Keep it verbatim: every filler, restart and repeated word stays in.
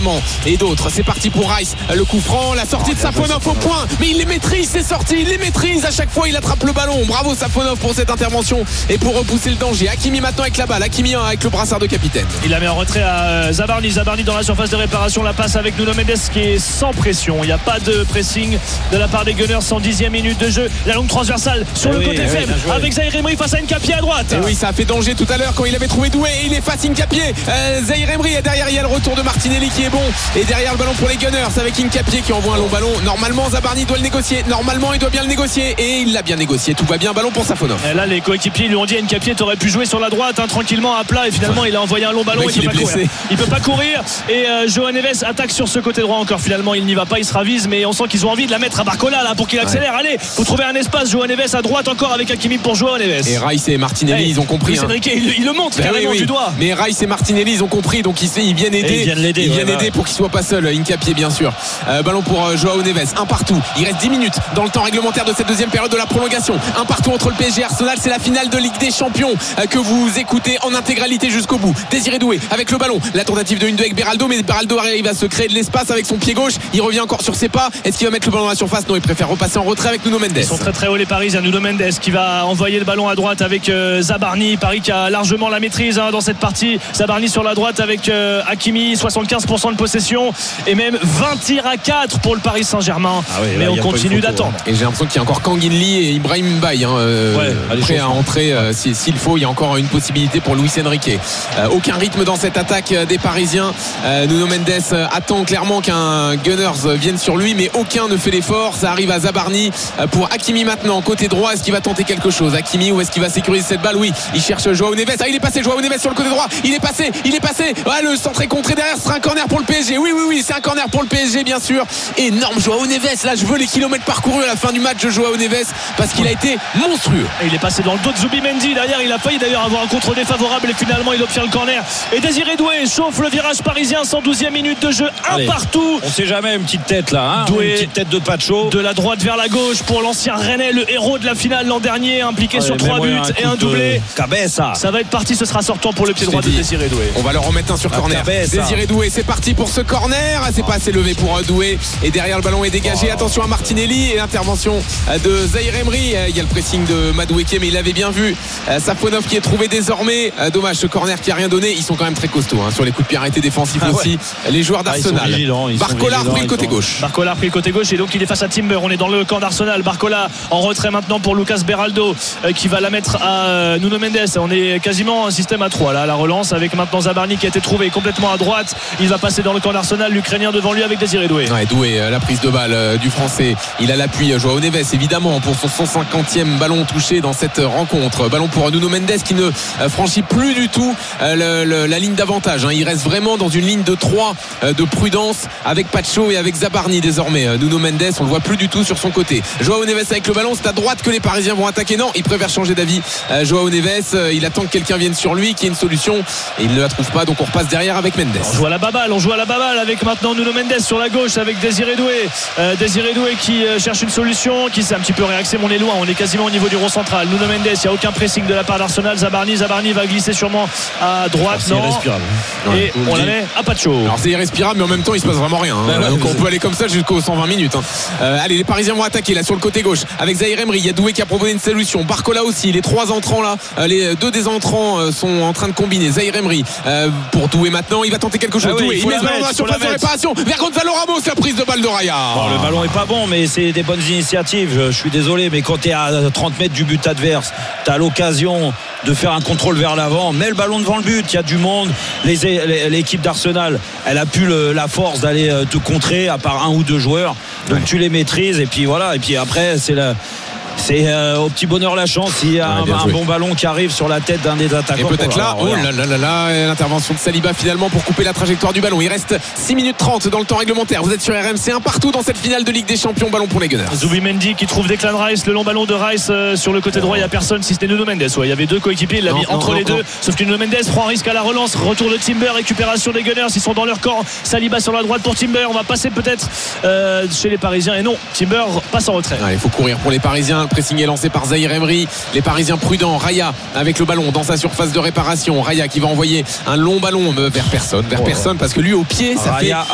notamment et d'autres. C'est parti pour Rice, le coup franc, la sortie de Safonov au point, mais il les maîtrise ces sorties, il les maîtrise à chaque fois, il attrape le ballon. Bravo Safonov pour cette intervention et pour repousser le danger. Hakimi maintenant avec la balle, Hakimi avec le brassard de capitaine. Il la met en retrait à Zabarni, Zabarni dans la surface de réparation, la passe avec Nuno Mendes qui est sans pression, il n'y a pas de pressing de la part des Gunners. Cent dixième minute de jeu, la longue transversale sur et le oui, côté faible oui, avec Zahir Emery face à Nkapie à droite. Et oui, ça a fait danger tout à l'heure quand il avait trouvé Doué et il est face Nkapie. euh, Zahir Emery et derrière il y a le retour de Martinelli qui est bon et derrière le ballon pour les Gunners avec Nkapie qui envoie un long ballon. Normalement Zabarni doit le négocier, normalement il doit bien le négocier et il l'a bien négocié, tout va bien, ballon pour Safonov. Et là les coéquipiers lui ont dit Nkapie t'aurais pu jouer sur la droite hein, tranquillement à plat et finalement il a envoyé un long ballon, il, il, peut pas courir. il peut pas courir et euh, João Neves attaque sur ce côté droit encore, finalement il n'y va pas, il se ravise mais on sent qu'ils ont envie de la mettre à Barcola là pour qu'il accélère. Ouais. Allez, faut trouver un espace, João Neves à droite encore avec Hakimi pour João Neves. Et Rice et Martinelli hey, ils ont compris. Hein. Enrique, il, il le montre ben carrément oui, oui. du doigt. Mais Rice et Martinelli ils ont compris donc ils, ils viennent aider. Et ils viennent l'aider, ils viennent ouais, aider ouais. pour qu'il soit pas seul. Nkapie bien sûr. Euh, ballon pour euh, João Neves, un partout. Il reste dix minutes dans le temps réglementaire de cette deuxième période de la prolongation. Un partout entre le P S G et Arsenal, c'est la finale de Ligue des Champions euh, que vous écoutez en intégralité jusqu'au bout. Désiré Doué avec le ballon, la tentative de une deux avec Beraldo, mais Beraldo arrive à se créer de l'espace avec son pied gauche. Il revient encore sur ses pas. Est-ce qu'il va mettre le ballon dans la surface? Non, il préfère repasser en retrait avec Nuno Mendes. Ils sont très très hauts les Parisiens. Nuno Mendes qui va envoyer le ballon à droite avec euh, Zabarni. Paris qui a largement la maîtrise hein, dans cette partie. Zabarni sur la droite avec euh, Hakimi, soixante-quinze pour cent de possession et même vingt tirs à quatre pour le Paris Saint-Germain. Ah oui, mais là, on continue d'attendre. Et j'ai l'impression qu'il y a encore Kang In-lee et Ibrahim Mbaye hein, euh, ouais, prêts à entrer euh, s'il, s'il faut. Il y a encore une possibilité pour Luis Enrique. Euh, aucun rythme dans cette attaque des Parisiens. Euh, Nuno Mendes attend clairement qu'un Gunners vienne sur lui, mais aucun ne fait l'effort. Ça arrive à Zabarni pour Hakimi maintenant côté droit. Est-ce qu'il va tenter quelque chose Hakimi ou est-ce qu'il va sécuriser cette balle? Oui, il cherche João Neves. Ah, il est passé João Neves sur le côté droit. Il est passé, il est passé. Ah, le centre est contré derrière. Ce sera un corner pour le P S G. Oui, oui, oui, c'est un corner pour le P S G bien sûr. Énorme João Neves. Là, je veux les kilomètres parcourus à la fin du match de João Neves parce qu'il a été monstrueux. Et il est passé dans le dos de Zubimendi. Derrière, il a failli d'ailleurs avoir un contre défavorable et finalement il obtient le corner. Et Désiré Doué chauffe le virage parisien. cent douzième minute de jeu, un Allez, partout. On sait jamais, une petite tête là, hein Doué, une petite tête de Pacho. De la droite vers la gauche pour l'ancien Rennais, le héros de la finale l'an dernier, impliqué Allez, sur trois buts un et un doublé. Cabeza. Ça va être parti, ce sera sortant pour le pied droit de Désiré Doué. On va leur remettre un sur ah, corner. Cabeza. Désiré Doué, c'est parti pour ce corner. C'est oh. pas assez levé pour Doué. Et derrière le ballon est dégagé. Oh. Attention à Martinelli et l'intervention de Zahir Emery. Il y a le pressing de Madueke, mais il avait bien vu. Safonov qui est trouvé désormais. Dommage, ce corner qui a rien donné. Ils sont quand même très costauds hein, sur les coups de pied arrêtés défensifs ah, aussi. Ouais. Les joueurs d'Arsenal. Ah, vigilants, Barcola a pris le côté gauche. Barcola a pris le côté gauche et donc il est face à Timber. On est dans le camp d'Arsenal. Barcola en retrait maintenant pour Lucas Beraldo euh, qui va la mettre à euh, Nuno Mendes. On est quasiment un système à trois là à la relance avec maintenant Zabarni qui a été trouvé complètement à droite. Il va passer dans le camp d'Arsenal. L'Ukrainien devant lui avec Désiré Doué. Ouais, Doué, euh, la prise de balle euh, du Français. Il a l'appui. Euh, João Neves évidemment pour son cent cinquantième ballon touché dans cette rencontre. Ballon pour Nuno Mendes qui ne euh, franchit plus du tout euh, le, le, la ligne d'avantage. Hein. Il reste vraiment dans une ligne de trois euh, de prudence avec Pacho et avec Zabarni désormais. Euh, Nuno Mendes, on le voit plus du tout sur son côté. João Neves avec le ballon, c'est à droite que les Parisiens vont attaquer. Non, il préfère changer d'avis. Euh, João Neves, euh, il attend que quelqu'un vienne sur lui, qu'il y ait une solution et il ne la trouve pas. Donc on repasse derrière avec Mendes. On joue à la baballe, on joue à la baballe avec maintenant Nuno Mendes sur la gauche avec Désiré Doué. Euh, Désiré Doué qui euh, cherche une solution, qui s'est un petit peu réaxé. Mais on est loin, on est quasiment au niveau du rond central. Nuno Mendes, il n'y a aucun pressing de la part d'Arsenal. Zabarni, Zabarni va glisser sûrement à droite. C'est irrespirable. Et ouais, on la met à Pacho. Alors c'est irrespirable, mais en même temps il se passe vraiment rien. Hein. Ben ouais, donc on peut aller comme ça jusqu'aux cent vingt minutes. Hein. Euh, allez, les Parisiens vont attaquer là sur le côté gauche avec Zahir Emery. Il y a Doué qui a proposé une solution. Barcola aussi. Les trois entrants là, euh, les deux des entrants euh, sont en train de combiner. Zahir Emery euh, pour Doué maintenant. Il va tenter quelque chose. Ah oui, Doué, il, il met le ballon dans la surface de réparation. Vers Gonzalo Ramos, la prise de balle de Raya. Bon, le ballon est pas bon, mais c'est des bonnes initiatives. Je, je suis désolé, mais quand tu es à trente mètres du but adverse, tu as l'occasion de faire un contrôle vers l'avant. Mets le ballon devant le but. Il y a du monde. Les, les, l'équipe d'Arsenal, elle a plus le, la force d'aller te contrer à part un ou deux joueurs. Donc ouais. tu les maîtrises et puis voilà. Et puis après, c'est la. C'est euh, au petit bonheur la chance. Il y a ouais, un, un bon ballon qui arrive sur la tête d'un des attaquants. Et peut-être là, oh là là là là, l'intervention de Saliba finalement pour couper la trajectoire du ballon. Il reste six minutes trente dans le temps réglementaire. Vous êtes sur R M C, un partout dans cette finale de Ligue des Champions. Ballon pour les Gunners. Zubimendi qui trouve Declan Rice, le long ballon de Rice euh, sur le côté droit. Il n'y a personne si c'était Nuno Mendes. Ouais, il y avait deux coéquipiers, il l'a mis entre non, les non. deux. Sauf que Nuno Mendes prend un risque à la relance. Retour de Timber, récupération des Gunners. Ils sont dans leur camp. Saliba sur la droite pour Timber. On va passer peut-être euh, chez les Parisiens. Et non, Timber passe en retrait. Il faut courir pour les Parisiens. Le pressing est lancé par Zahir Emery. Les Parisiens prudents. Raya avec le ballon dans sa surface de réparation. Raya qui va envoyer un long ballon vers personne, vers oh personne parce que lui au pied ça Raya. fait